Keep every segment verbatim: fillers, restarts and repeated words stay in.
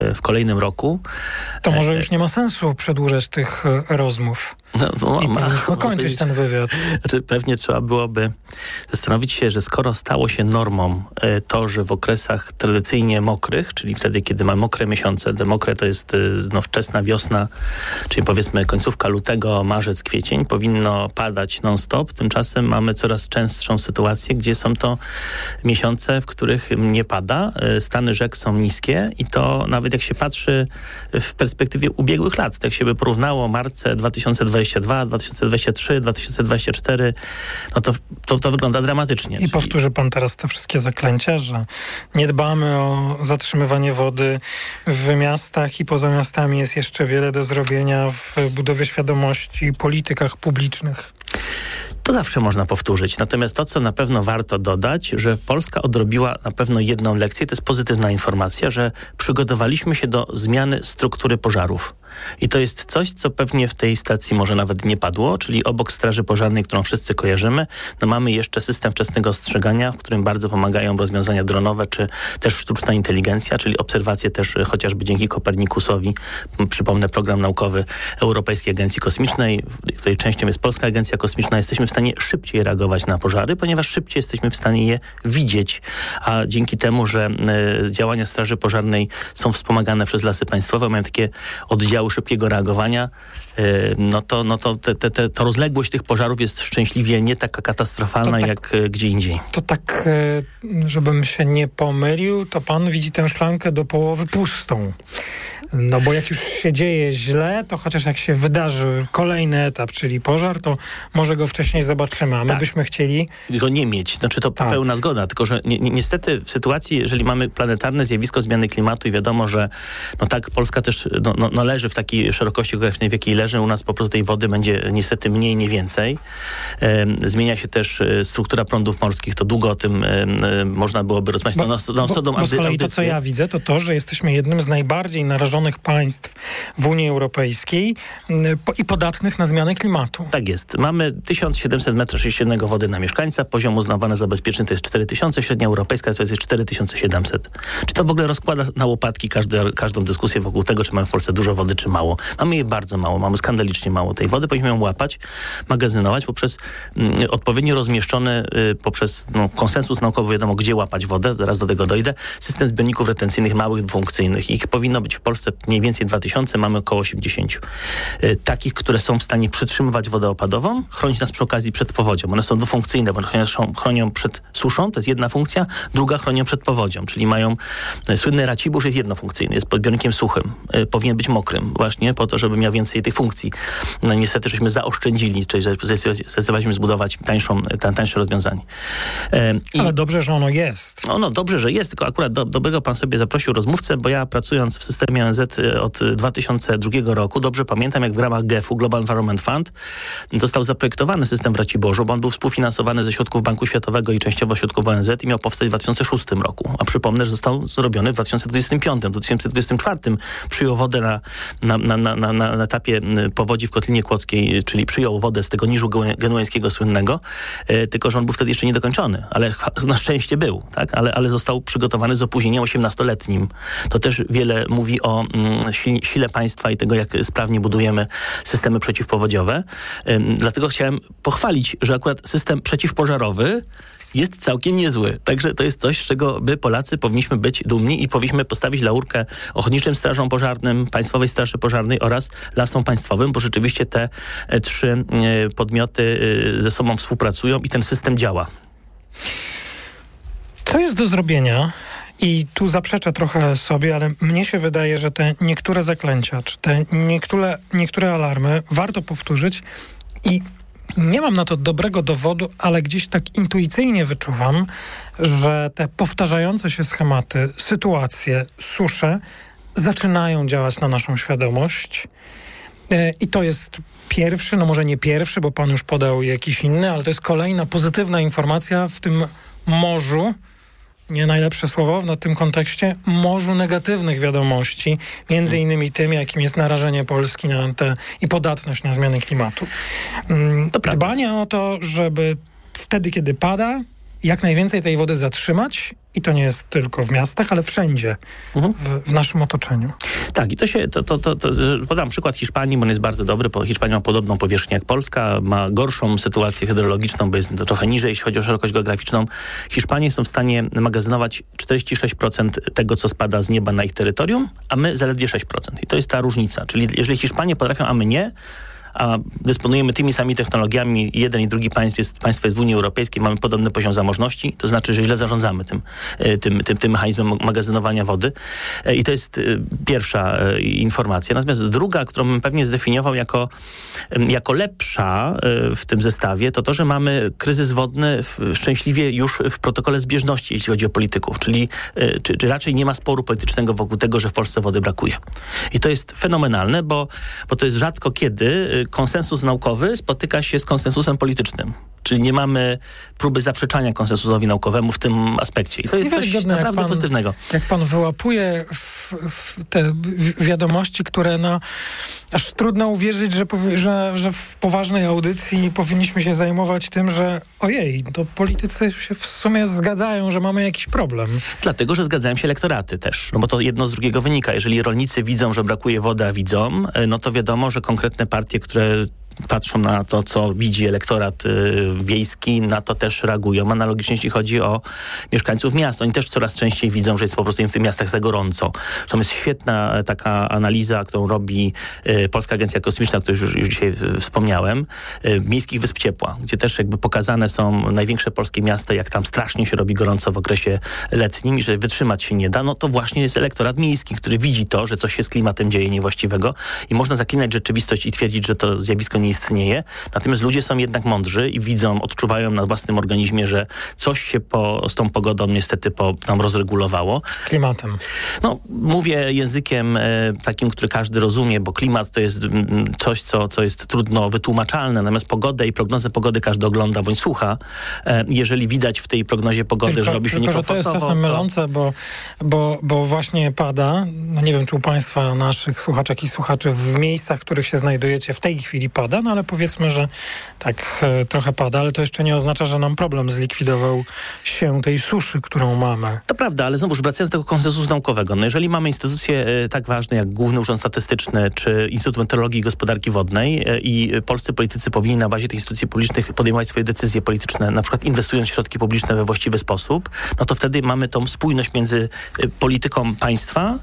w kolejnym roku. To może już nie ma sensu przedłużać tych rozmów no, no, i ma, powinniśmy kończyć ten wywiad. Znaczy, pewnie trzeba byłoby zastanowić się, że skoro stało się normą to, że w okresach tradycyjnie mokrych, czyli wtedy, kiedy mamy mokre miesiące, te mokre to jest no, wczesna wiosna, czyli powiedzmy końcówka lutego, marzec, kwiecień, powinno padać non-stop. Tymczasem mamy coraz częstszą sytuację, gdzie są to miesiące, w których nie pada. Stany rzek są niskie i to nawet jak się patrzy w perspektywie ubiegłych lat, tak się by porównało marce dwa tysiące dwudziesty drugi, dwa tysiące dwudziesty trzeci, dwa tysiące dwudziesty czwarty, no to, to, to wygląda dramatycznie. I Czyli... powtórzy pan teraz te wszystkie zaklęcia, że nie dbamy o zatrzymywanie wody w miastach i poza miastami jest jeszcze wiele do zrobienia w budowie świadomości, politykach publicznych. To zawsze można powtórzyć. Natomiast to, co na pewno warto dodać, że Polska odrobiła na pewno jedną lekcję, to jest pozytywna informacja, że przygotowaliśmy się do zmiany struktury pożarów. I to jest coś, co pewnie w tej stacji może nawet nie padło, czyli obok Straży Pożarnej, którą wszyscy kojarzymy, no mamy jeszcze system wczesnego ostrzegania, w którym bardzo pomagają rozwiązania dronowe, czy też sztuczna inteligencja, czyli obserwacje też chociażby dzięki Kopernikusowi, przypomnę program naukowy Europejskiej Agencji Kosmicznej, której częścią jest Polska Agencja Kosmiczna, jesteśmy w stanie szybciej reagować na pożary, ponieważ szybciej jesteśmy w stanie je widzieć, a dzięki temu, że y, działania Straży Pożarnej są wspomagane przez Lasy Państwowe, mają takie oddziały szybkiego reagowania, no to, no to te, te, to rozległość tych pożarów jest szczęśliwie nie taka katastrofalna tak, jak gdzie indziej. To tak, żebym się nie pomylił, to pan widzi tę szklankę do połowy pustą. No bo jak już się dzieje źle, to chociaż jak się wydarzy kolejny etap, czyli pożar, to może go wcześniej zobaczymy, a my tak. byśmy chcieli... go nie mieć. Znaczy to tak. pełna zgoda, tylko że ni- ni- niestety w sytuacji, jeżeli mamy planetarne zjawisko zmiany klimatu i wiadomo, że no tak Polska też no, no, no leży w takiej szerokości geograficznej, w jakiej leży, u nas po prostu tej wody będzie niestety mniej, nie więcej. E, zmienia się też e, struktura prądów morskich, to długo o tym e, e, można byłoby rozmawiać. Bo, no, no, no, bo, bo z kolei to, co ja widzę, to to, że jesteśmy jednym z najbardziej narażonych państw w Unii Europejskiej i podatnych na zmianę klimatu. Tak jest. Mamy tysiąc siedemset metrów sześciennego wody na mieszkańca. Poziom uznawany za bezpieczny to jest cztery tysiące. Średnia europejska to jest cztery tysiące siedemset. Czy to w ogóle rozkłada na łopatki każdy, każdą dyskusję wokół tego, czy mamy w Polsce dużo wody, czy mało? Mamy jej bardzo mało. Mamy skandalicznie mało tej wody. Powinniśmy ją łapać, magazynować poprzez mm, odpowiednio rozmieszczony, y, poprzez no, konsensus naukowy, wiadomo, gdzie łapać wodę. Zaraz do tego dojdę. System zbiorników retencyjnych małych, dwufunkcyjnych. Ich powinno być w Polsce mniej więcej dwa tysiące, mamy około osiemdziesiąt. Y, takich, które są w stanie przytrzymywać wodę opadową, chronić nas przy okazji przed powodzią. One są dwufunkcyjne, bo chronią, chronią przed suszą, to jest jedna funkcja, druga chronią przed powodzią, czyli mają y, słynny Racibórz jest jednofunkcyjny, jest podbiornikiem suchym, y, powinien być mokrym, właśnie po to, żeby miał więcej tych funkcji. No niestety, żeśmy zaoszczędzili, czyli zdecydowaliśmy zbudować tańszą, tań, tańsze rozwiązanie. Y, I Ale dobrze, że ono jest. No, no dobrze, że jest, tylko akurat do, dobrego pan sobie zaprosił rozmówcę, bo ja pracując w systemie O N Z od dwa tysiące drugiego roku, dobrze pamiętam, jak w ramach G E F u, Global Environment Fund, został zaprojektowany system w Raciborzu, bo on był współfinansowany ze środków Banku Światowego i częściowo środków O N Z i miał powstać w dwa tysiące szóstym roku. A przypomnę, że został zrobiony w dwa tysiące dwudziestym piątym. W dwa tysiące dwudziestym czwartym przyjął wodę na, na, na, na, na, na etapie powodzi w Kotlinie Kłodzkiej, czyli przyjął wodę z tego niżu genueńskiego słynnego, e, tylko że on był wtedy jeszcze niedokończony, ale na szczęście był, tak? ale, ale został przygotowany z opóźnieniem osiemnastoletnim. To też wiele mówi o mm, si- sile państwa i tego, jak sprawnie budujemy systemy przeciwpowodziowe. Ym, dlatego chciałem pochwalić, że akurat system przeciwpożarowy jest całkiem niezły. Także to jest coś, z czego my Polacy powinniśmy być dumni i powinniśmy postawić laurkę Ochotniczym Strażom Pożarnym, Państwowej Straży Pożarnej oraz Lasom Państwowym, bo rzeczywiście te e, trzy e, podmioty e, ze sobą współpracują i ten system działa. Co jest do zrobienia? I tu zaprzeczę trochę sobie, ale mnie się wydaje, że te niektóre zaklęcia, czy te niektóre, niektóre alarmy warto powtórzyć i nie mam na to dobrego dowodu, ale gdzieś tak intuicyjnie wyczuwam, że te powtarzające się schematy, sytuacje, susze zaczynają działać na naszą świadomość. I to jest pierwszy, no może nie pierwszy, bo pan już podał jakiś inny, ale to jest kolejna pozytywna informacja w tym morzu, nie najlepsze słowo w tym kontekście, morzu negatywnych wiadomości, między innymi tym, jakim jest narażenie Polski na te i podatność na zmiany klimatu. Dbanie o to, żeby wtedy, kiedy pada, jak najwięcej tej wody zatrzymać I to nie jest tylko w miastach, ale wszędzie mhm. w, w naszym otoczeniu. Tak, i to się, to, to, to, to podam przykład Hiszpanii, bo on jest bardzo dobry, bo Hiszpania ma podobną powierzchnię jak Polska, ma gorszą sytuację hydrologiczną, bo jest to trochę niżej, jeśli chodzi o szerokość geograficzną. Hiszpanie są w stanie magazynować czterdzieści sześć procent tego, co spada z nieba na ich terytorium, a my zaledwie sześć procent. I to jest ta różnica. Czyli jeżeli Hiszpanie potrafią, a my nie, a dysponujemy tymi samymi technologiami, jeden i drugi państw jest, państwo jest w Unii Europejskiej, mamy podobny poziom zamożności, to znaczy, że źle zarządzamy tym, tym, tym, tym mechanizmem magazynowania wody. I to jest pierwsza informacja. Natomiast druga, którą bym pewnie zdefiniował jako, jako lepsza w tym zestawie, to to, że mamy kryzys wodny w, szczęśliwie już w protokole zbieżności, jeśli chodzi o polityków, czyli czy, czy raczej nie ma sporu politycznego wokół tego, że w Polsce wody brakuje. I to jest fenomenalne, bo, bo to jest rzadko kiedy konsensus naukowy spotyka się z konsensusem politycznym. Czyli nie mamy próby zaprzeczania konsensusowi naukowemu w tym aspekcie. I to jest coś naprawdę pan, pozytywnego. Jak pan wyłapuje w, w te wiadomości, które no, aż trudno uwierzyć, że, że, że w poważnej audycji powinniśmy się zajmować tym, że ojej, to politycy się w sumie zgadzają, że mamy jakiś problem. Dlatego, że zgadzają się elektoraty też. No bo to jedno z drugiego wynika. Jeżeli rolnicy widzą, że brakuje wody, a widzą, no to wiadomo, że konkretne partie, które patrzą na to, co widzi elektorat y, wiejski, na to też reagują. Analogicznie, jeśli chodzi o mieszkańców miast. Oni też coraz częściej widzą, że jest po prostu im w tych miastach za gorąco. To jest świetna taka analiza, którą robi y, Polska Agencja Kosmiczna, o której już, już dzisiaj y, wspomniałem, y, miejskich wysp ciepła, gdzie też jakby pokazane są największe polskie miasta, jak tam strasznie się robi gorąco w okresie letnim i że wytrzymać się nie da. No to właśnie jest elektorat miejski, który widzi to, że coś się z klimatem dzieje niewłaściwego i można zaklinać rzeczywistość i twierdzić, że to zjawisko nie istnieje. Natomiast ludzie są jednak mądrzy i widzą, odczuwają na własnym organizmie, że coś się po, z tą pogodą niestety po, tam rozregulowało. Z klimatem. No, mówię językiem e, takim, który każdy rozumie, bo klimat to jest m, coś, co, co jest trudno wytłumaczalne. Natomiast pogodę i prognozę pogody każdy ogląda bądź słucha. E, jeżeli widać w tej prognozie pogody, tylko, że robi się tylko, niekomfortowo. Że to jest czasem to... mylące, bo, bo, bo właśnie pada. No nie wiem, czy u państwa, naszych słuchaczek i słuchaczy w miejscach, w których się znajdujecie w tej chwili pada, no ale powiedzmy, że tak e, trochę pada, ale to jeszcze nie oznacza, że nam problem zlikwidował się tej suszy, którą mamy. To prawda, ale znowuż wracając do tego konsensusu naukowego, no jeżeli mamy instytucje e, tak ważne jak Główny Urząd Statystyczny czy Instytut Meteorologii i Gospodarki Wodnej e, i polscy politycy powinni na bazie tych instytucji publicznych podejmować swoje decyzje polityczne, na przykład inwestując środki publiczne we właściwy sposób, no to wtedy mamy tą spójność między e, polityką państwa,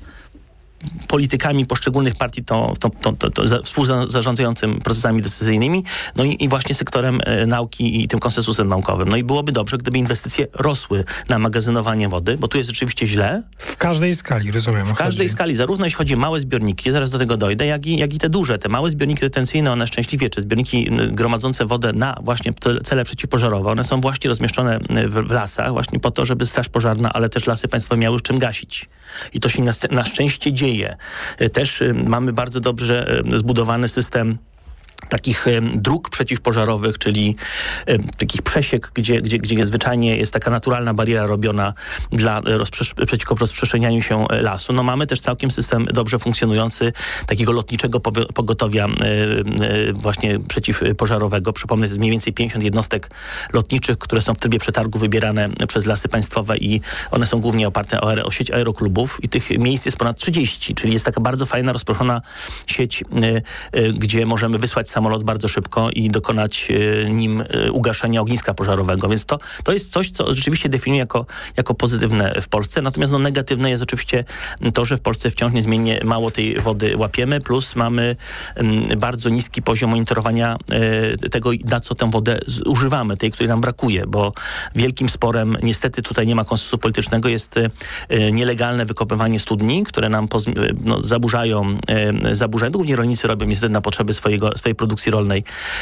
politykami poszczególnych partii, to, to, to, to, to za, współzarządzającym procesami decyzyjnymi, no i, i właśnie sektorem e, nauki i tym konsensusem naukowym. No i byłoby dobrze, gdyby inwestycje rosły na magazynowanie wody, bo tu jest rzeczywiście źle. W każdej skali, rozumiem. W każdej chodzi. skali, zarówno jeśli chodzi o małe zbiorniki, zaraz do tego dojdę, jak i, jak i te duże. Te małe zbiorniki retencyjne, one szczęśliwie, czy zbiorniki gromadzące wodę na właśnie cele przeciwpożarowe, one są właśnie rozmieszczone w, w lasach, właśnie po to, żeby straż pożarna, ale też lasy państwowe miały z czym gasić. I to się na, na szczęście dzieje. Też mamy bardzo dobrze zbudowany system takich dróg przeciwpożarowych, czyli e, takich przesiek, gdzie, gdzie, gdzie zwyczajnie jest taka naturalna bariera robiona dla rozprze- przeciwko rozprzestrzenianiu się lasu. No mamy też całkiem system dobrze funkcjonujący takiego lotniczego powi- pogotowia e, e, właśnie przeciwpożarowego. Przypomnę, to jest mniej więcej pięćdziesiąt jednostek lotniczych, które są w trybie przetargu wybierane przez Lasy Państwowe i one są głównie oparte o, o sieć aeroklubów i tych miejsc jest ponad trzydzieści, czyli jest taka bardzo fajna, rozproszona sieć, e, e, gdzie możemy wysłać samolot bardzo szybko i dokonać y, nim y, ugaszenia ogniska pożarowego. Więc to, to jest coś, co rzeczywiście definiuje jako, jako pozytywne w Polsce. Natomiast no, negatywne jest oczywiście to, że w Polsce wciąż niezmiennie mało tej wody łapiemy, plus mamy y, bardzo niski poziom monitorowania y, tego, na co tę wodę używamy, tej, której nam brakuje, bo wielkim sporem, niestety tutaj nie ma konsensusu politycznego, jest y, nielegalne wykopywanie studni, które nam poz- no, zaburzają, y, zaburzają, głównie rolnicy robią niestety na potrzeby swojego, swojej produkcji rolnej,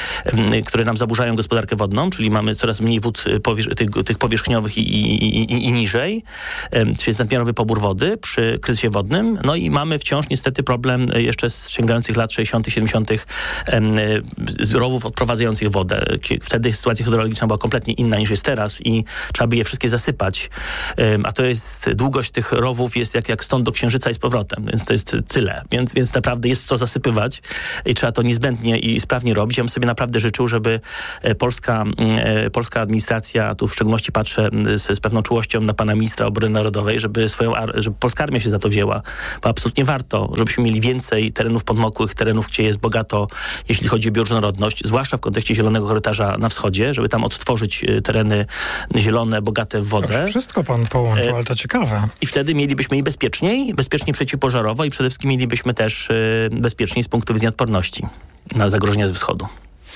które nam zaburzają gospodarkę wodną, czyli mamy coraz mniej wód powierz- tych, tych powierzchniowych i, i, i, i niżej, czyli jest nadmiarowy pobór wody przy kryzysie wodnym. No i mamy wciąż niestety problem jeszcze z sięgających lat sześćdziesiątych, siedemdziesiątych z rowów odprowadzających wodę. Wtedy sytuacja hydrologiczna była kompletnie inna niż jest teraz i trzeba by je wszystkie zasypać. A to jest, długość tych rowów jest jak, jak stąd do Księżyca i z powrotem, więc to jest tyle. Więc, więc naprawdę jest co zasypywać i trzeba to niezbędnie i i sprawnie robić. Ja bym sobie naprawdę życzył, żeby polska, polska administracja, tu w szczególności patrzę z, z pewną czułością na pana ministra obrony narodowej, żeby swoją, żeby polska armia się za to wzięła, bo absolutnie warto, żebyśmy mieli więcej terenów podmokłych, terenów, gdzie jest bogato, jeśli chodzi o bioróżnorodność, zwłaszcza w kontekście Zielonego Korytarza na wschodzie, żeby tam odtworzyć tereny zielone, bogate w wodę. Już wszystko pan połączył, ale to ciekawe. I wtedy mielibyśmy i bezpieczniej, bezpieczniej przeciwpożarowo i przede wszystkim mielibyśmy też bezpieczniej z punktu widzenia odporności na zagrożenia z wschodu.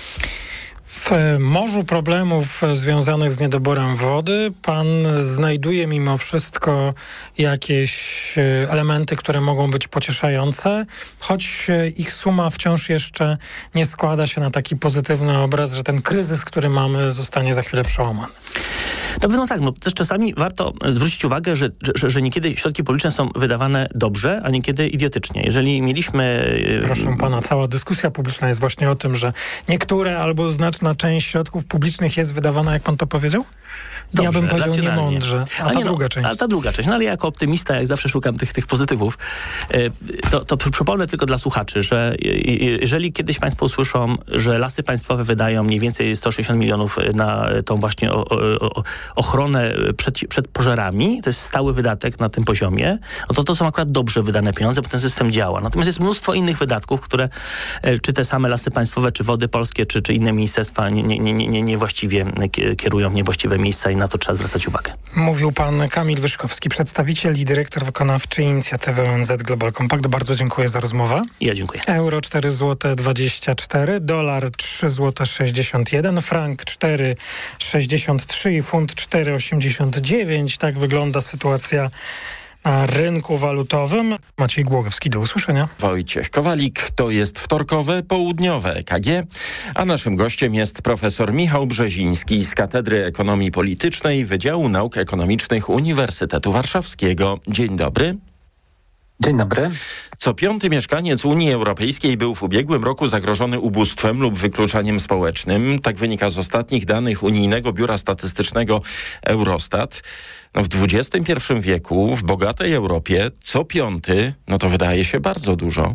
W morzu problemów związanych z niedoborem wody pan znajduje mimo wszystko jakieś elementy, które mogą być pocieszające, choć ich suma wciąż jeszcze nie składa się na taki pozytywny obraz, że ten kryzys, który mamy, zostanie za chwilę przełamany. Na pewno tak, no też czasami warto zwrócić uwagę, że, że, że niekiedy środki publiczne są wydawane dobrze, a niekiedy idiotycznie. Jeżeli mieliśmy... Proszę pana, cała dyskusja publiczna jest właśnie o tym, że niektóre albo znaczna część środków publicznych jest wydawana, jak pan to powiedział? Dobrze, ja bym powiedział niemądrze. A, a ta nie druga no, część? A ta druga część. No ale jako optymista, jak zawsze szukam tych, tych pozytywów, to, to przypomnę tylko dla słuchaczy, że jeżeli kiedyś państwo usłyszą, że Lasy Państwowe wydają mniej więcej sto sześćdziesiąt milionów na tą właśnie o, o, ochronę przed, przed pożarami, to jest stały wydatek na tym poziomie, no to to są akurat dobrze wydane pieniądze, bo ten system działa. Natomiast jest mnóstwo innych wydatków, które czy te same Lasy Państwowe, czy Wody Polskie, czy, czy inne ministerstwa nie, nie, nie, nie, niewłaściwie kierują w niewłaściwe miejsca i na to trzeba zwracać uwagę. Mówił pan Kamil Wyszkowski, przedstawiciel i dyrektor wykonawczy inicjatywy O N Z Global Compact. Bardzo dziękuję za rozmowę. Ja dziękuję. Euro cztery złote dwadzieścia cztery, dolar trzy złote sześćdziesiąt jeden, frank cztery sześćdziesiąt trzy i funt cztery osiemdziesiąt dziewięć. Tak wygląda sytuacja na rynku walutowym. Maciej Głogowski, do usłyszenia. Wojciech Kowalik, to jest wtorkowe, południowe E K G, a naszym gościem jest profesor Michał Brzeziński z Katedry Ekonomii Politycznej Wydziału Nauk Ekonomicznych Uniwersytetu Warszawskiego. Dzień dobry. Dzień dobry. Co piąty mieszkaniec Unii Europejskiej był w ubiegłym roku zagrożony ubóstwem lub wykluczaniem społecznym. Tak wynika z ostatnich danych Unijnego Biura Statystycznego Eurostat. No w dwudziestym pierwszym wieku, w bogatej Europie, co piąty, no to wydaje się bardzo dużo.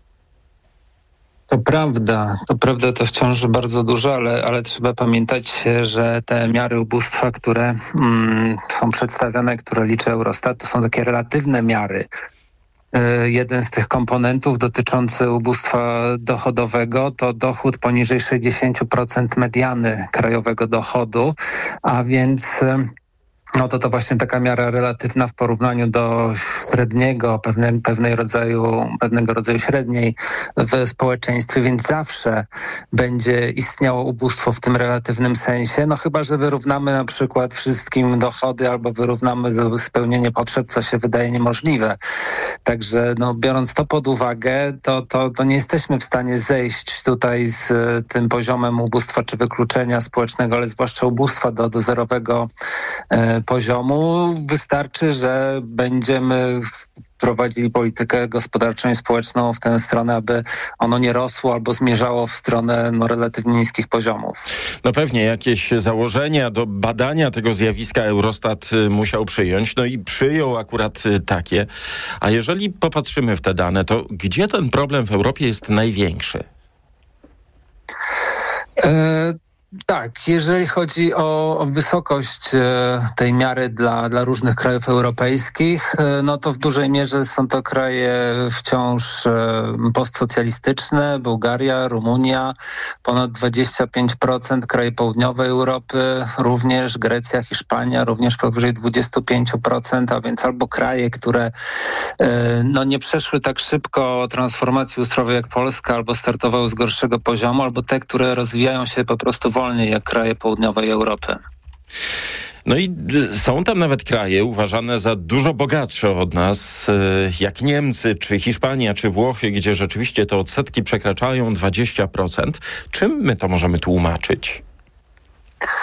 To prawda, to prawda, to wciąż bardzo dużo, ale, ale trzeba pamiętać, że te miary ubóstwa, które mm, są przedstawiane, które liczy Eurostat, to są takie relatywne miary. Jeden z tych komponentów dotyczący ubóstwa dochodowego to dochód poniżej sześćdziesiąt procent mediany krajowego dochodu, a więc no to to właśnie taka miara relatywna w porównaniu do średniego, pewne, pewnej rodzaju, pewnego rodzaju średniej w społeczeństwie, więc zawsze będzie istniało ubóstwo w tym relatywnym sensie, no chyba że wyrównamy na przykład wszystkim dochody albo wyrównamy spełnienie potrzeb, co się wydaje niemożliwe. Także no, biorąc to pod uwagę, to, to, to nie jesteśmy w stanie zejść tutaj z tym poziomem ubóstwa czy wykluczenia społecznego, ale zwłaszcza ubóstwa do, do zerowego e, poziomu. Wystarczy, że będziemy prowadzili politykę gospodarczą i społeczną w tę stronę, aby ono nie rosło albo zmierzało w stronę no, relatywnie niskich poziomów. No pewnie jakieś założenia do badania tego zjawiska Eurostat musiał przyjąć, no i przyjął akurat takie. A jeżeli popatrzymy w te dane, to gdzie ten problem w Europie jest największy? E- Tak, jeżeli chodzi o, o wysokość e, tej miary dla, dla różnych krajów europejskich, e, no to w dużej mierze są to kraje wciąż e, postsocjalistyczne, Bułgaria, Rumunia, ponad dwadzieścia pięć procent, kraje południowej Europy, również Grecja, Hiszpania, również powyżej dwadzieścia pięć procent, a więc albo kraje, które e, no nie przeszły tak szybko transformacji ustrojowej jak Polska, albo startowały z gorszego poziomu, albo te, które rozwijają się po prostu wolniej jak kraje południowej Europy. No i są tam nawet kraje uważane za dużo bogatsze od nas, jak Niemcy, czy Hiszpania, czy Włochy, gdzie rzeczywiście te odsetki przekraczają dwadzieścia procent. Czym my to możemy tłumaczyć?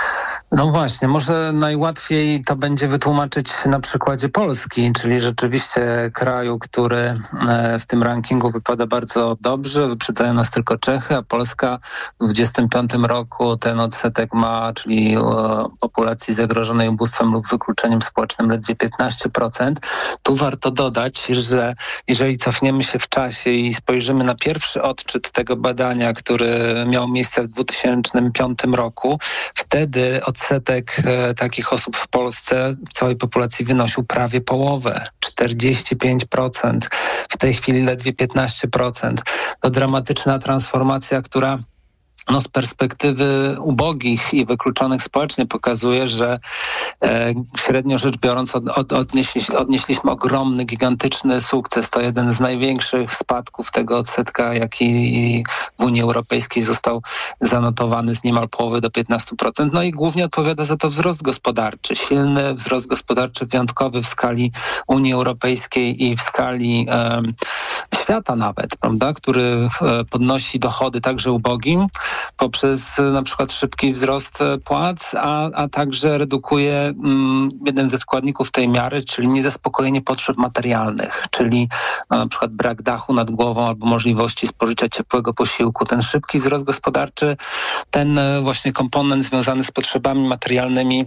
No właśnie, może najłatwiej to będzie wytłumaczyć na przykładzie Polski, czyli rzeczywiście kraju, który w tym rankingu wypada bardzo dobrze. Wyprzedzają nas tylko Czechy, a Polska w dwudziestym piątym roku ten odsetek ma, czyli populacji zagrożonej ubóstwem lub wykluczeniem społecznym ledwie piętnaście procent. Tu warto dodać, że jeżeli cofniemy się w czasie i spojrzymy na pierwszy odczyt tego badania, który miał miejsce w dwutysięcznym piątym roku, wtedy odsetek e, takich osób w Polsce w całej populacji wynosił prawie połowę, czterdzieści pięć procent. W tej chwili ledwie piętnaście procent. To dramatyczna transformacja, która no z perspektywy ubogich i wykluczonych społecznie pokazuje, że e, średnio rzecz biorąc od, od, odnieśli, odnieśliśmy ogromny, gigantyczny sukces. To jeden z największych spadków tego odsetka, jaki w Unii Europejskiej został zanotowany z niemal połowy do piętnastu procent. No i głównie odpowiada za to wzrost gospodarczy. Silny wzrost gospodarczy wyjątkowy w skali Unii Europejskiej i w skali e, świata nawet, prawda, który e, podnosi dochody także ubogim poprzez na przykład szybki wzrost płac, a, a także redukuje mm, jeden ze składników tej miary, czyli niezaspokojenie potrzeb materialnych, czyli no, na przykład brak dachu nad głową albo możliwości spożycia ciepłego posiłku. Ten szybki wzrost gospodarczy, ten właśnie komponent związany z potrzebami materialnymi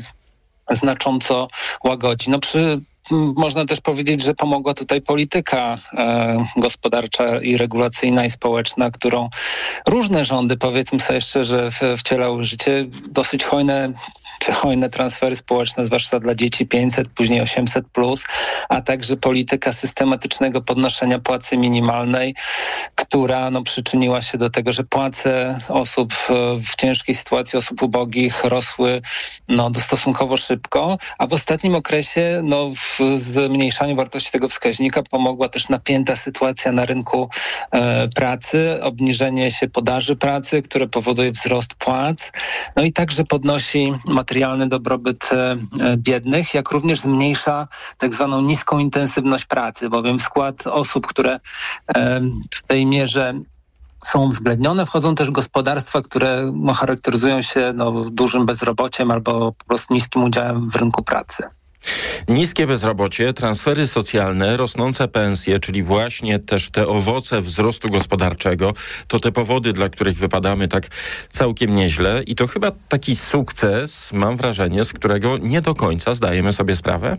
znacząco łagodzi. No przy Można też powiedzieć, że pomogła tutaj polityka e, gospodarcza i regulacyjna i społeczna, którą różne rządy, powiedzmy sobie szczerze, w, wcielały w życie. Dosyć hojne, hojne transfery społeczne, zwłaszcza dla dzieci pięćset, później osiemset plus, a także polityka systematycznego podnoszenia płacy minimalnej, która no, przyczyniła się do tego, że płace osób w, w ciężkiej sytuacji, osób ubogich rosły no, stosunkowo szybko, a w ostatnim okresie no, w zmniejszaniu wartości tego wskaźnika pomogła też napięta sytuacja na rynku e, pracy, obniżenie się podaży pracy, które powoduje wzrost płac, no i także podnosi materialny dobrobyt e, biednych, jak również zmniejsza tak zwaną niską intensywność pracy, bowiem w skład osób, które e, w tej mierze są uwzględnione, wchodzą też gospodarstwa, które no, charakteryzują się no, dużym bezrobociem albo po prostu niskim udziałem w rynku pracy. Niskie bezrobocie, transfery socjalne, rosnące pensje, czyli właśnie też te owoce wzrostu gospodarczego, to te powody, dla których wypadamy tak całkiem nieźle i to chyba taki sukces, mam wrażenie, z którego nie do końca zdajemy sobie sprawę?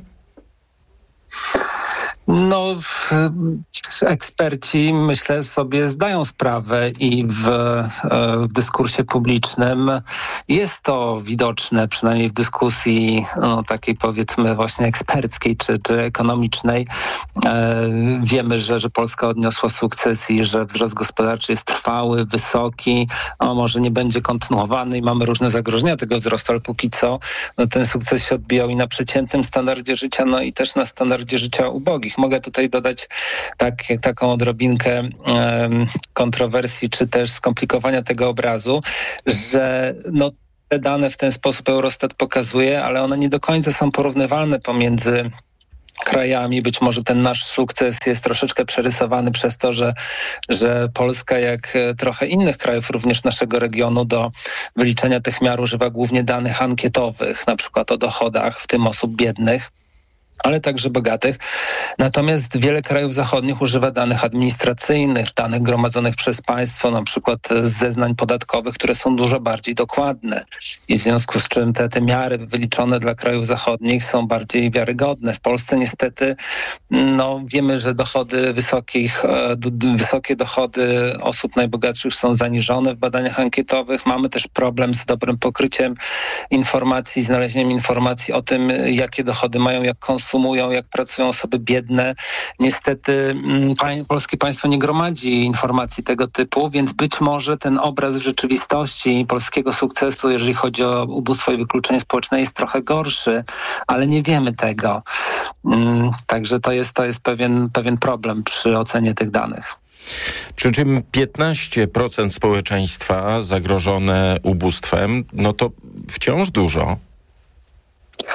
No, eksperci, myślę, sobie zdają sprawę i w, w dyskursie publicznym jest to widoczne, przynajmniej w dyskusji no, takiej powiedzmy właśnie eksperckiej czy, czy ekonomicznej. E, wiemy, że, że Polska odniosła sukces i że wzrost gospodarczy jest trwały, wysoki, a może nie będzie kontynuowany i mamy różne zagrożenia tego wzrostu, ale póki co no, ten sukces się odbijał i na przeciętnym standardzie życia, no i też na standardzie życia ubogich. Mogę tutaj dodać tak, taką odrobinkę um, kontrowersji, czy też skomplikowania tego obrazu, że no, te dane w ten sposób Eurostat pokazuje, ale one nie do końca są porównywalne pomiędzy krajami. Być może ten nasz sukces jest troszeczkę przerysowany przez to, że, że Polska, jak trochę innych krajów, również naszego regionu, do wyliczenia tych miar używa głównie danych ankietowych, na przykład o dochodach, w tym osób biednych, ale także bogatych. Natomiast wiele krajów zachodnich używa danych administracyjnych, danych gromadzonych przez państwo, na przykład z zeznań podatkowych, które są dużo bardziej dokładne. I w związku z czym te, te miary wyliczone dla krajów zachodnich są bardziej wiarygodne. W Polsce niestety no, wiemy, że dochody wysokich, d- wysokie dochody osób najbogatszych są zaniżone w badaniach ankietowych. Mamy też problem z dobrym pokryciem informacji, znalezieniem informacji o tym, jakie dochody mają, jak konsumują, jak pracują osoby biedne. Niestety pań, polskie państwo nie gromadzi informacji tego typu, więc być może ten obraz rzeczywistości polskiego sukcesu, jeżeli chodzi o ubóstwo i wykluczenie społeczne, jest trochę gorszy, ale nie wiemy tego. Także to jest, to jest pewien, pewien problem przy ocenie tych danych. Przy czym piętnaście procent społeczeństwa zagrożone ubóstwem, no to wciąż dużo.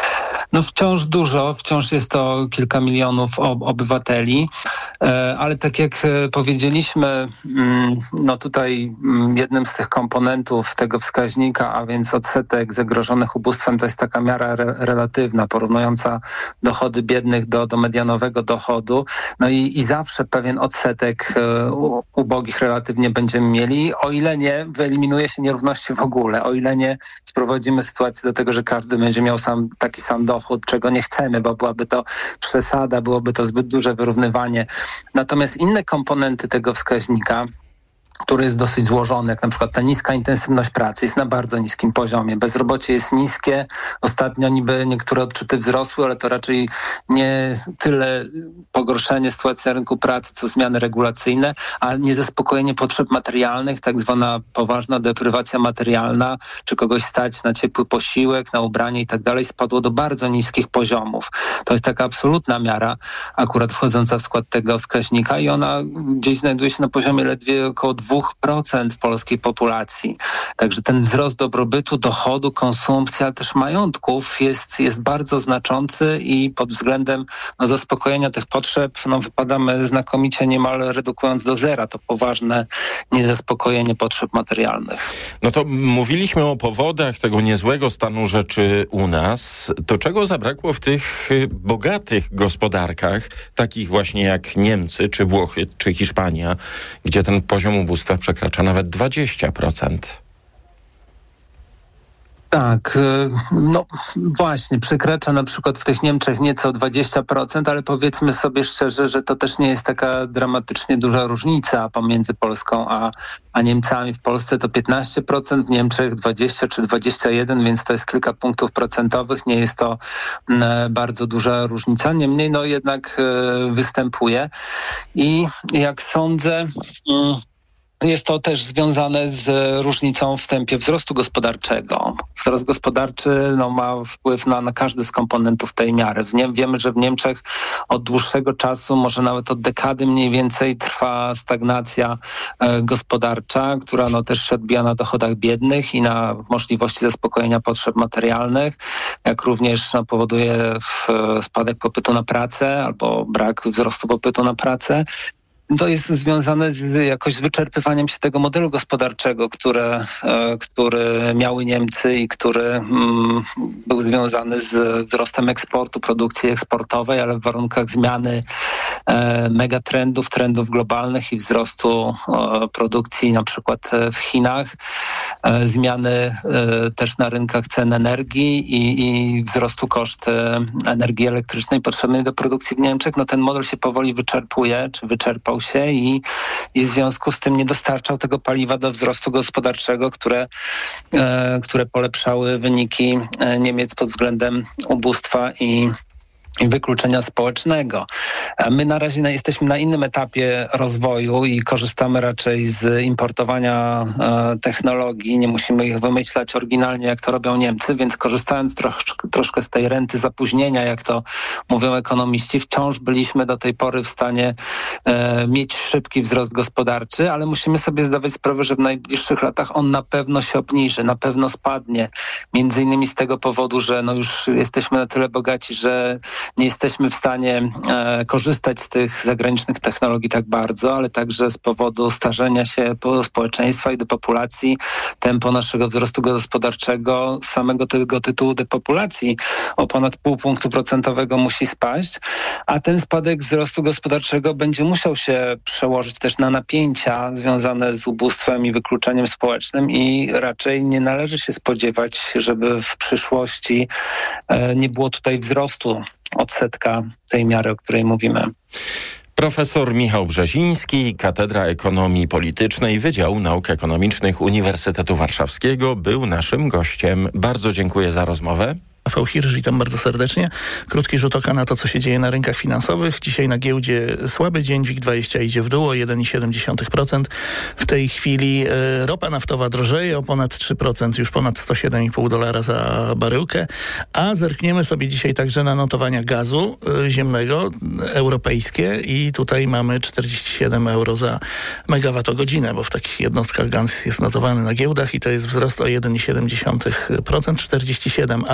No wciąż dużo, wciąż jest to kilka milionów ob- obywateli, e, ale tak jak powiedzieliśmy, mm, no tutaj mm, jednym z tych komponentów tego wskaźnika, a więc odsetek zagrożonych ubóstwem, to jest taka miara re- relatywna, porównująca dochody biednych do, do medianowego dochodu. No i, i zawsze pewien odsetek e, u, ubogich relatywnie będziemy mieli, o ile nie wyeliminuje się nierówności w ogóle, o ile nie sprowadzimy sytuację do tego, że każdy będzie miał sam taki sam dochód, czego nie chcemy, bo byłaby to przesada, byłoby to zbyt duże wyrównywanie. Natomiast inne komponenty tego wskaźnika, który jest dosyć złożony, jak na przykład ta niska intensywność pracy jest na bardzo niskim poziomie. Bezrobocie jest niskie. Ostatnio niby niektóre odczyty wzrosły, ale to raczej nie tyle pogorszenie sytuacji na rynku pracy, co zmiany regulacyjne, a niezaspokojenie potrzeb materialnych, tak zwana poważna deprywacja materialna, czy kogoś stać na ciepły posiłek, na ubranie i tak dalej, spadło do bardzo niskich poziomów. To jest taka absolutna miara, akurat wchodząca w skład tego wskaźnika i ona gdzieś znajduje się na poziomie ledwie około dwa procent polskiej populacji. Także ten wzrost dobrobytu, dochodu, konsumpcji, ale też majątków jest, jest bardzo znaczący i pod względem no, zaspokojenia tych potrzeb no, wypadamy znakomicie, niemal redukując do zera to poważne niezaspokojenie potrzeb materialnych. No to mówiliśmy o powodach tego niezłego stanu rzeczy u nas. To czego zabrakło w tych bogatych gospodarkach, takich właśnie jak Niemcy, czy Włochy, czy Hiszpania, gdzie ten poziom ubóstwa przekracza nawet dwadzieścia procent. Tak, no właśnie, przekracza na przykład w tych Niemczech nieco dwadzieścia procent, ale powiedzmy sobie szczerze, że to też nie jest taka dramatycznie duża różnica pomiędzy Polską a, a Niemcami. W Polsce to piętnaście procent, w Niemczech dwadzieścia czy dwadzieścia jeden, więc to jest kilka punktów procentowych, nie jest to m, bardzo duża różnica, niemniej no jednak y, występuje i jak sądzę... Y, Jest to też związane z różnicą w tempie wzrostu gospodarczego. Wzrost gospodarczy no, ma wpływ na, na każdy z komponentów tej miary. W nie, wiemy, że w Niemczech od dłuższego czasu, może nawet od dekady mniej więcej, trwa stagnacja e, gospodarcza, która no, też się odbija na dochodach biednych i na możliwości zaspokojenia potrzeb materialnych, jak również no, powoduje w, spadek popytu na pracę albo brak wzrostu popytu na pracę. To jest związane z, jakoś z wyczerpywaniem się tego modelu gospodarczego, które, e, który miały Niemcy i który mm, był związany z wzrostem eksportu, produkcji eksportowej, ale w warunkach zmiany e, megatrendów, trendów globalnych i wzrostu e, produkcji na przykład w Chinach, e, zmiany e, też na rynkach cen energii i, i wzrostu kosztu energii elektrycznej potrzebnej do produkcji w Niemczech, no ten model się powoli wyczerpuje, czy wyczerpał się i, i w związku z tym nie dostarczał tego paliwa do wzrostu gospodarczego, które, e, które polepszały wyniki e, Niemiec pod względem ubóstwa i i wykluczenia społecznego. My na razie jesteśmy na innym etapie rozwoju i korzystamy raczej z importowania e, technologii. Nie musimy ich wymyślać oryginalnie, jak to robią Niemcy, więc korzystając troszkę, troszkę z tej renty zapóźnienia, jak to mówią ekonomiści, wciąż byliśmy do tej pory w stanie e, mieć szybki wzrost gospodarczy, ale musimy sobie zdawać sprawę, że w najbliższych latach on na pewno się obniży, na pewno spadnie. Między innymi z tego powodu, że no już jesteśmy na tyle bogaci, że nie jesteśmy w stanie e, korzystać z tych zagranicznych technologii tak bardzo, ale także z powodu starzenia się społeczeństwa i depopulacji, tempo naszego wzrostu gospodarczego, z samego tego tytułu depopulacji o ponad pół punktu procentowego musi spaść, a ten spadek wzrostu gospodarczego będzie musiał się przełożyć też na napięcia związane z ubóstwem i wykluczeniem społecznym i raczej nie należy się spodziewać, żeby w przyszłości e, nie było tutaj wzrostu odsetka tej miary, o której mówimy. Profesor Michał Brzeziński, Katedra Ekonomii Politycznej, Wydział Nauk Ekonomicznych Uniwersytetu Warszawskiego, był naszym gościem. Bardzo dziękuję za rozmowę. Rafał Hirsch, witam bardzo serdecznie. Krótki rzut oka na to, co się dzieje na rynkach finansowych. Dzisiaj na giełdzie słaby dzień, WIG dwadzieścia idzie w dół o jeden przecinek siedem procent. W tej chwili e, ropa naftowa drożeje o ponad trzy procent, już ponad sto siedem i pół dolara za baryłkę. A zerkniemy sobie dzisiaj także na notowania gazu e, ziemnego, europejskie i tutaj mamy czterdzieści siedem euro za megawattogodzinę, bo w takich jednostkach gaz jest notowany na giełdach i to jest wzrost o jeden przecinek siedem procent, czterdzieści siedem, a przedwojenne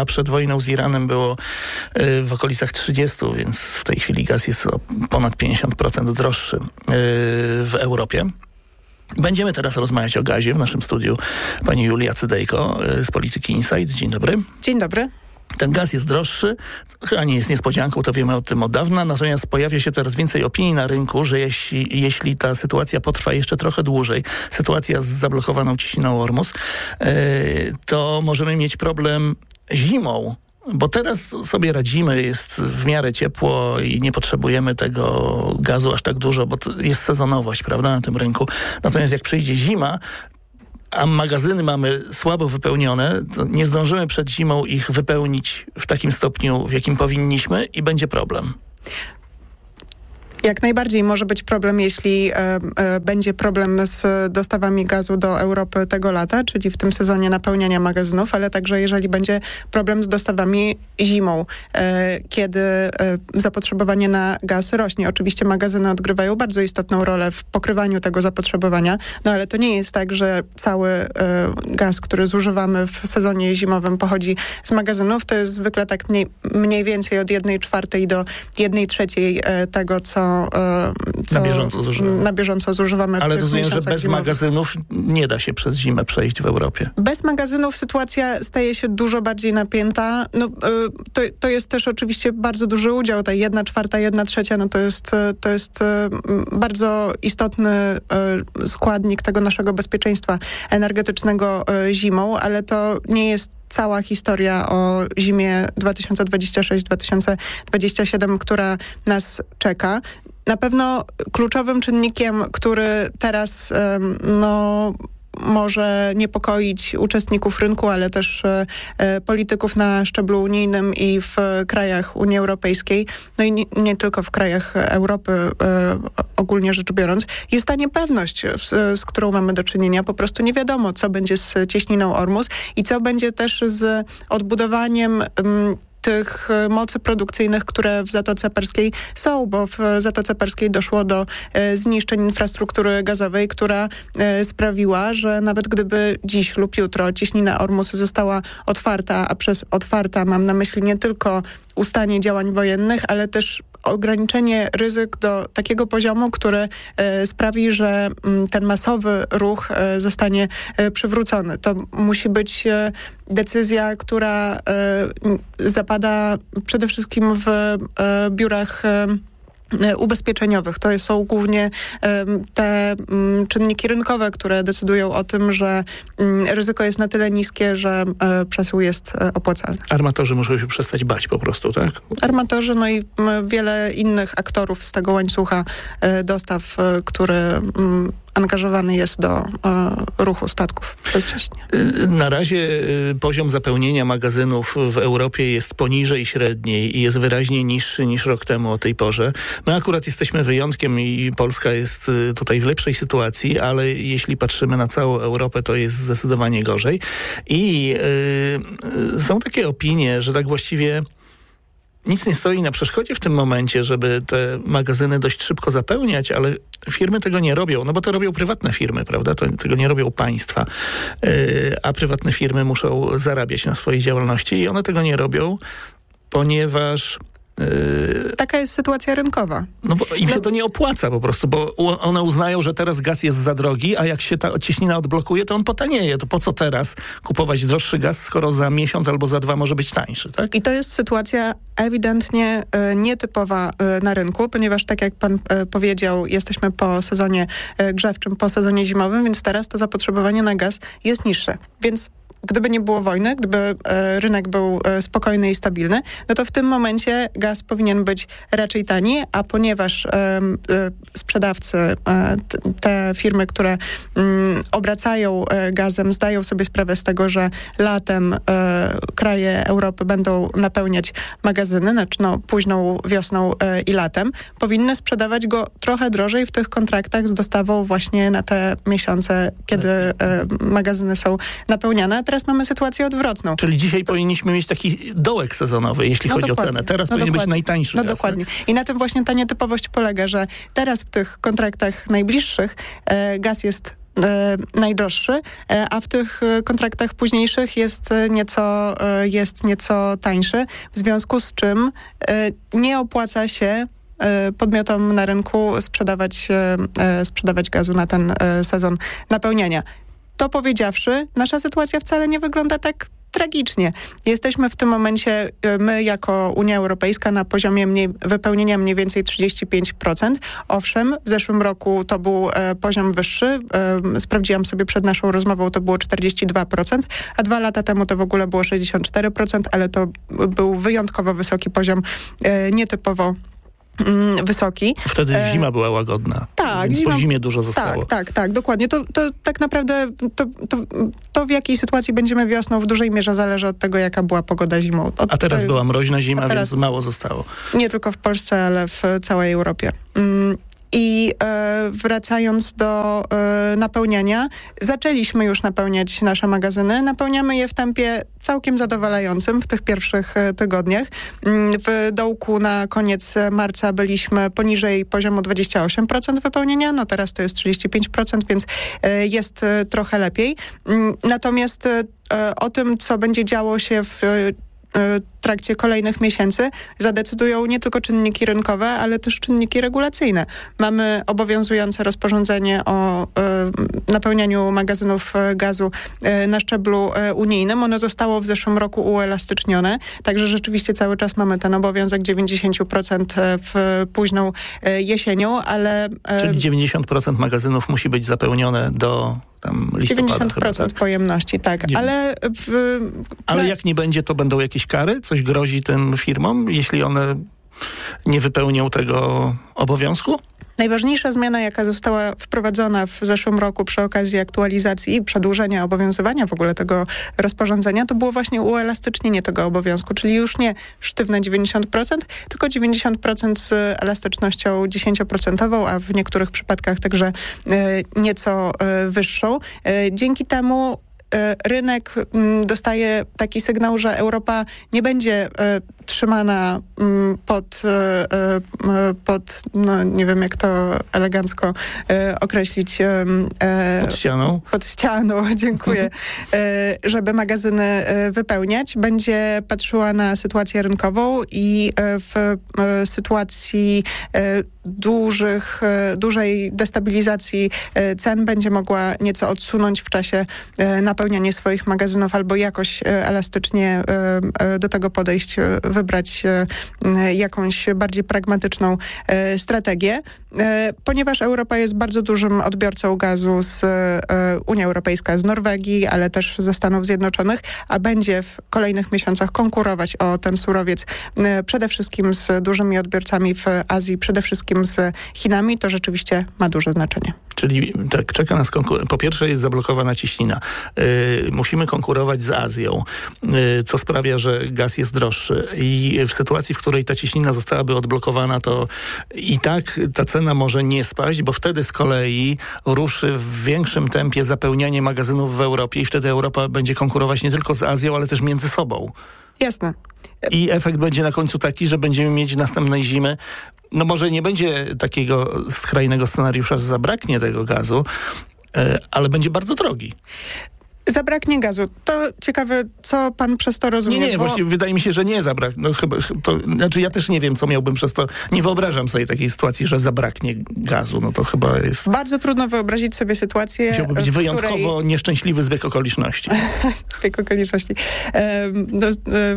wojną z Iranem było w okolicach trzydzieści, więc w tej chwili gaz jest o ponad pięćdziesiąt procent droższy w Europie. Będziemy teraz rozmawiać o gazie w naszym studiu pani Julia Cydejko z Polityki Insight. Dzień dobry. Dzień dobry. Ten gaz jest droższy, chyba nie jest niespodzianką, to wiemy o tym od dawna, natomiast pojawia się coraz więcej opinii na rynku, że jeśli, jeśli ta sytuacja potrwa jeszcze trochę dłużej, sytuacja z zablokowaną ciśniną Ormus, yy, to możemy mieć problem zimą. Bo teraz sobie radzimy, jest w miarę ciepło i nie potrzebujemy tego gazu aż tak dużo, bo to jest sezonowość, prawda, na tym rynku. Natomiast jak przyjdzie zima, a magazyny mamy słabo wypełnione, to nie zdążymy przed zimą ich wypełnić w takim stopniu, w jakim powinniśmy i będzie problem. Jak najbardziej może być problem, jeśli e, e, będzie problem z dostawami gazu do Europy tego lata, czyli w tym sezonie napełniania magazynów, ale także jeżeli będzie problem z dostawami zimą, e, kiedy e, zapotrzebowanie na gaz rośnie. Oczywiście magazyny odgrywają bardzo istotną rolę w pokrywaniu tego zapotrzebowania, no ale to nie jest tak, że cały e, gaz, który zużywamy w sezonie zimowym pochodzi z magazynów. To jest zwykle tak mniej, mniej więcej od jednej czwartej do jednej trzeciej e, tego, co Co na bieżąco zużywamy. Na bieżąco zużywamy. Ale rozumiem, że bez zimowych. magazynów nie da się przez zimę przejść w Europie. Bez magazynów sytuacja staje się dużo bardziej napięta. No, to, to jest też oczywiście bardzo duży udział. Ta jedna czwarta, jedna trzecia, no to jest, to jest bardzo istotny składnik tego naszego bezpieczeństwa energetycznego zimą, ale to nie jest cała historia o zimie dwa tysiące dwudziestym szóstym dwa tysiące dwudziestym siódmym, która nas czeka. Na pewno kluczowym czynnikiem, który teraz no, może niepokoić uczestników rynku, ale też e, polityków na szczeblu unijnym i w krajach Unii Europejskiej, no i nie, nie tylko w krajach Europy e, ogólnie rzecz biorąc, jest ta niepewność, z, z którą mamy do czynienia. Po prostu nie wiadomo, co będzie z cieśniną Ormus i co będzie też z odbudowaniem m, tych mocy produkcyjnych, które w Zatoce Perskiej są, bo w Zatoce Perskiej doszło do e, zniszczeń infrastruktury gazowej, która e, sprawiła, że nawet gdyby dziś lub jutro cieśnina Ormus została otwarta, a przez otwarta mam na myśli nie tylko ustanie działań wojennych, ale też ograniczenie ryzyk do takiego poziomu, który e, sprawi, że m, ten masowy ruch e, zostanie e, przywrócony. To musi być e, decyzja, która e, zapada przede wszystkim w e, biurach e, ubezpieczeniowych. To są głównie um, te um, czynniki rynkowe, które decydują o tym, że um, ryzyko jest na tyle niskie, że um, przesył jest um, opłacalny. Armatorzy muszą się przestać bać po prostu, tak? Armatorzy, no i um, wiele innych aktorów z tego łańcucha um, dostaw, um, który um, angażowany jest do e, ruchu statków bezcześnie. Na razie poziom zapełnienia magazynów w Europie jest poniżej średniej i jest wyraźnie niższy niż rok temu o tej porze. My akurat jesteśmy wyjątkiem i Polska jest tutaj w lepszej sytuacji, ale jeśli patrzymy na całą Europę, to jest zdecydowanie gorzej. I y, są takie opinie, że tak właściwie nic nie stoi na przeszkodzie w tym momencie, żeby te magazyny dość szybko zapełniać, ale firmy tego nie robią, no bo to robią prywatne firmy, prawda? To, tego nie robią państwa, yy, a prywatne firmy muszą zarabiać na swojej działalności i one tego nie robią, ponieważ Yy, Taka jest sytuacja rynkowa. No bo im no. się to nie opłaca po prostu, bo one uznają, że teraz gaz jest za drogi, a jak się ta cieśnina odblokuje, to on potanieje. To po co teraz kupować droższy gaz, skoro za miesiąc albo za dwa może być tańszy, tak? I to jest sytuacja ewidentnie y, nietypowa y, na rynku, ponieważ tak jak pan y, powiedział, jesteśmy po sezonie y, grzewczym, po sezonie zimowym, więc teraz to zapotrzebowanie na gaz jest niższe. Więc gdyby nie było wojny, gdyby e, rynek był e, spokojny i stabilny, no to w tym momencie gaz powinien być raczej tani, a ponieważ e, e, sprzedawcy, e, t, te firmy, które m, obracają e, gazem, zdają sobie sprawę z tego, że latem e, kraje Europy będą napełniać magazyny, znaczy no, późną wiosną e, i latem, powinny sprzedawać go trochę drożej w tych kontraktach z dostawą właśnie na te miesiące, kiedy e, magazyny są napełniane. Teraz mamy sytuację odwrotną. Czyli dzisiaj to... powinniśmy mieć taki dołek sezonowy, jeśli no chodzi dokładnie. o cenę. Teraz no powinien dokładnie. być najtańszy No gaz, dokładnie. Tak? I na tym właśnie ta nietypowość polega, że teraz w tych kontraktach najbliższych e, gaz jest najdroższy, a w tych kontraktach późniejszych jest nieco, jest nieco tańszy, w związku z czym nie opłaca się podmiotom na rynku sprzedawać, sprzedawać gazu na ten sezon napełniania. To powiedziawszy, nasza sytuacja wcale nie wygląda tak tragicznie. Jesteśmy w tym momencie, my jako Unia Europejska, na poziomie mniej, wypełnienia mniej więcej trzydzieści pięć procent. Owszem, w zeszłym roku to był e, poziom wyższy. E, sprawdziłam sobie przed naszą rozmową, to było czterdzieści dwa procent, a dwa lata temu to w ogóle było sześćdziesiąt cztery procent, ale to był wyjątkowo wysoki poziom, e, nietypowo wysoki. Wtedy e, zima była łagodna. Tak. Więc zima, po zimie dużo zostało. Tak, tak, tak, dokładnie. To, to tak naprawdę to, to, to w jakiej sytuacji będziemy wiosną w dużej mierze zależy od tego, jaka była pogoda zimą. Od, a teraz była mroźna zima, teraz, więc mało zostało. Nie tylko w Polsce, ale w całej Europie. Mm. I e, wracając do e, napełniania, zaczęliśmy już napełniać nasze magazyny. Napełniamy je w tempie całkiem zadowalającym w tych pierwszych e, tygodniach. W dołku na koniec marca byliśmy poniżej poziomu dwadzieścia osiem procent wypełnienia, no teraz to jest trzydzieści pięć procent, więc e, jest e, trochę lepiej. Natomiast e, o tym, co będzie działo się w e, w trakcie kolejnych miesięcy zadecydują nie tylko czynniki rynkowe, ale też czynniki regulacyjne. Mamy obowiązujące rozporządzenie o y, napełnianiu magazynów gazu y, na szczeblu y, unijnym. Ono zostało w zeszłym roku uelastycznione, także rzeczywiście cały czas mamy ten obowiązek dziewięćdziesiąt procent w późną y, jesienią, ale... Y, Czyli dziewięćdziesiąt procent magazynów musi być zapełnione do tam listopada. dziewięćdziesiąt procent chyba, tak? Pojemności, tak. Ale, w, ale jak nie będzie, to będą jakieś kary? Coś grozi tym firmom, jeśli one nie wypełnią tego obowiązku? Najważniejsza zmiana, jaka została wprowadzona w zeszłym roku przy okazji aktualizacji i przedłużenia obowiązywania w ogóle tego rozporządzenia, to było właśnie uelastycznienie tego obowiązku, czyli już nie sztywne dziewięćdziesiąt procent, tylko dziewięćdziesiąt procent z elastycznością dziesięcioprocentową, a w niektórych przypadkach także y, nieco y, wyższą. Y, dzięki temu rynek dostaje taki sygnał, że Europa nie będzie e, trzymana m, pod, e, pod, no nie wiem jak to elegancko e, określić. E, pod ścianą? Pod ścianą, dziękuję. E, żeby magazyny e, wypełniać. Będzie patrzyła na sytuację rynkową i e, w e, sytuacji e, dużych, e, dużej destabilizacji e, cen będzie mogła nieco odsunąć w czasie e, napełniania swoich magazynów albo jakoś e, elastycznie e, e, do tego podejść, e, wybrać e, jakąś bardziej pragmatyczną e, strategię. E, ponieważ Europa jest bardzo dużym odbiorcą gazu z e, Unia Europejska, z Norwegii, ale też ze Stanów Zjednoczonych, a będzie w kolejnych miesiącach konkurować o ten surowiec e, przede wszystkim z dużymi odbiorcami w Azji, przede wszystkim z Chinami, to rzeczywiście ma duże znaczenie. Czyli tak, czeka nas konkurencja. Po pierwsze jest zablokowana cieśnina. Yy, musimy konkurować z Azją, yy, co sprawia, że gaz jest droższy. I w sytuacji, w której ta cieśnina zostałaby odblokowana, to i tak ta cena może nie spaść, bo wtedy z kolei ruszy w większym tempie zapełnianie magazynów w Europie i wtedy Europa będzie konkurować nie tylko z Azją, ale też między sobą. Jasne. I efekt będzie na końcu taki, że będziemy mieć następnej zimy. No może nie będzie takiego skrajnego scenariusza, że zabraknie tego gazu, ale będzie bardzo drogi. Zabraknie gazu. To ciekawe, co pan przez to rozumie. Nie, nie, bo... właśnie wydaje mi się, że nie zabraknie. No chyba, to, znaczy ja też nie wiem, co miałbym przez to. Nie wyobrażam sobie takiej sytuacji, że zabraknie gazu. No to chyba jest... Bardzo trudno wyobrazić sobie sytuację, Musiałby być wyjątkowo której... nieszczęśliwy zbieg okoliczności. Zbieg okoliczności. E, no,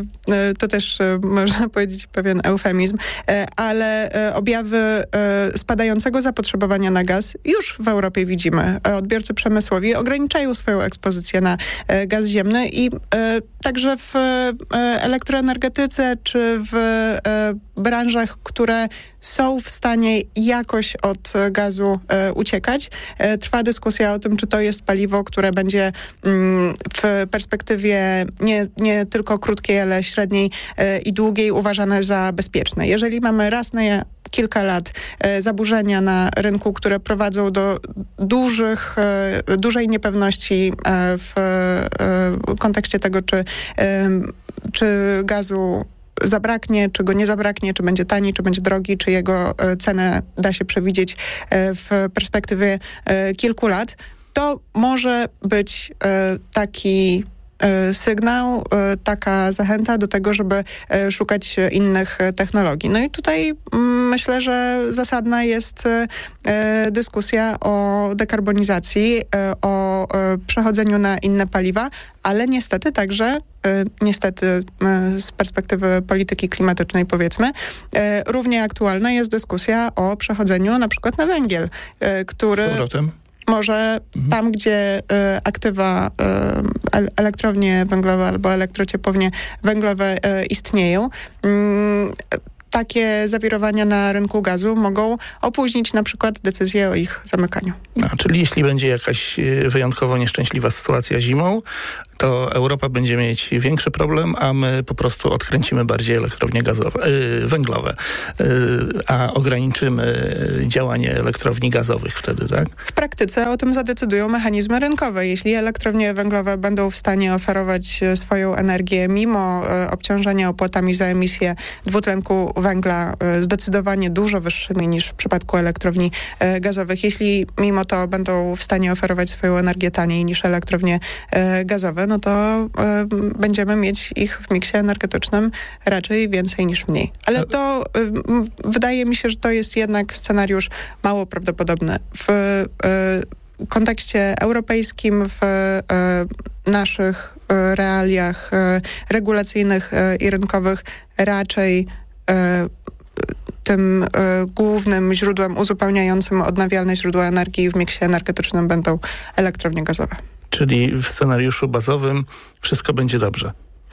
e, to też e, można powiedzieć pewien eufemizm, e, ale e, objawy e, spadającego zapotrzebowania na gaz już w Europie widzimy. E, odbiorcy przemysłowi ograniczają swoją ekspozycję na e, gaz ziemny i e, także w e, elektroenergetyce czy w e, branżach, które są w stanie jakoś od gazu e, uciekać. E, trwa dyskusja o tym, czy to jest paliwo, które będzie mm, w perspektywie nie, nie tylko krótkiej, ale średniej e, i długiej uważane za bezpieczne. Jeżeli mamy raz na kilka lat e, zaburzenia na rynku, które prowadzą do dużych, e, dużej niepewności e, w e, kontekście tego, czy, e, czy gazu zabraknie, czy go nie zabraknie, czy będzie tani, czy będzie drogi, czy jego e, cenę da się przewidzieć e, w perspektywie e, kilku lat, to może być taki sygnał, taka zachęta do tego, żeby szukać innych technologii. No i tutaj myślę, że zasadna jest dyskusja o dekarbonizacji, o przechodzeniu na inne paliwa, ale niestety także, niestety z perspektywy polityki klimatycznej powiedzmy, równie aktualna jest dyskusja o przechodzeniu na przykład na węgiel, który... Z powrotem. Może tam, gdzie y, aktywa y, elektrownie węglowe albo elektrociepłownie węglowe y, istnieją, y, takie zawirowania na rynku gazu mogą opóźnić na przykład decyzję o ich zamykaniu. No, czyli jeśli będzie jakaś wyjątkowo nieszczęśliwa sytuacja zimą, to Europa będzie mieć większy problem, a my po prostu odkręcimy bardziej elektrownie gazowe, yy, węglowe, yy, a ograniczymy działanie elektrowni gazowych wtedy, tak? W praktyce o tym zadecydują mechanizmy rynkowe. Jeśli elektrownie węglowe będą w stanie oferować swoją energię mimo y, obciążenia opłatami za emisję dwutlenku węgla y, zdecydowanie dużo wyższymi niż w przypadku elektrowni y, gazowych, jeśli mimo to będą w stanie oferować swoją energię taniej niż elektrownie y, gazowe, no to y, będziemy mieć ich w miksie energetycznym raczej więcej niż mniej. Ale to y, wydaje mi się, że to jest jednak scenariusz mało prawdopodobny. W y, kontekście europejskim, w y, naszych y, realiach y, regulacyjnych y, i rynkowych raczej y, tym y, głównym źródłem uzupełniającym odnawialne źródła energii w miksie energetycznym będą elektrownie gazowe. Czyli w scenariuszu bazowym wszystko będzie dobrze.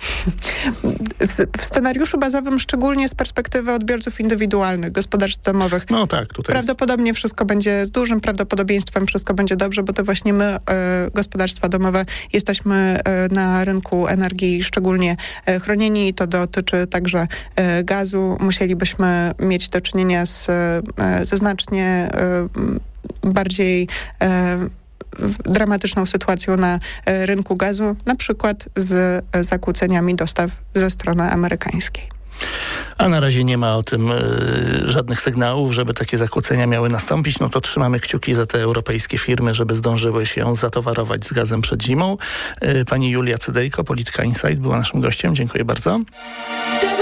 W scenariuszu bazowym, szczególnie z perspektywy odbiorców indywidualnych, gospodarstw domowych. No tak, tutaj prawdopodobnie jest. wszystko będzie, z dużym prawdopodobieństwem wszystko będzie dobrze, bo to właśnie my, y, gospodarstwa domowe, jesteśmy y, na rynku energii szczególnie y, chronieni i to dotyczy także y, gazu. Musielibyśmy mieć do czynienia z, y, ze znacznie y, bardziej y, dramatyczną sytuacją na rynku gazu, na przykład z zakłóceniami dostaw ze strony amerykańskiej. A na razie nie ma o tym y, żadnych sygnałów, żeby takie zakłócenia miały nastąpić. No to trzymamy kciuki za te europejskie firmy, żeby zdążyły się zatowarować z gazem przed zimą. Y, pani Julia Cydejko, Polityka Insight, była naszym gościem. Dziękuję bardzo.